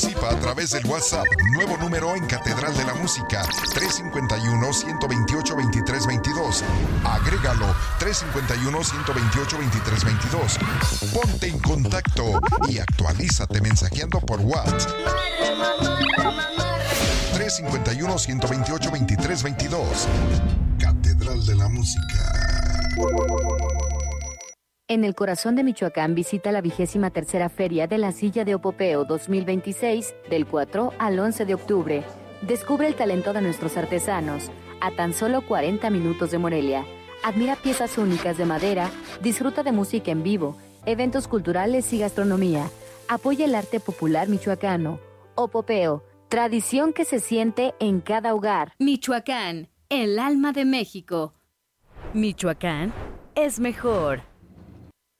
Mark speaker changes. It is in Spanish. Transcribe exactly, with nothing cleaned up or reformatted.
Speaker 1: Participa a través del WhatsApp, nuevo número en Catedral de la Música, tres cinco uno, uno dos ocho, dos tres dos dos. Agrégalo, tres cinco uno, uno dos ocho, dos tres dos dos. Ponte en contacto y actualízate mensajeando por WhatsApp. tres cinco uno, uno dos ocho, dos tres dos dos. Catedral de la Música.
Speaker 2: En el corazón de Michoacán visita la vigésima tercera Feria de la Silla de Opopeo dos mil veintiséis del cuatro al once de octubre. Descubre el talento de nuestros artesanos a tan solo cuarenta minutos de Morelia. Admira piezas únicas de madera, disfruta de música en vivo, eventos culturales y gastronomía. Apoya el arte popular michoacano. Opopeo, tradición que se siente en cada hogar.
Speaker 3: Michoacán, el alma de México. Michoacán es mejor.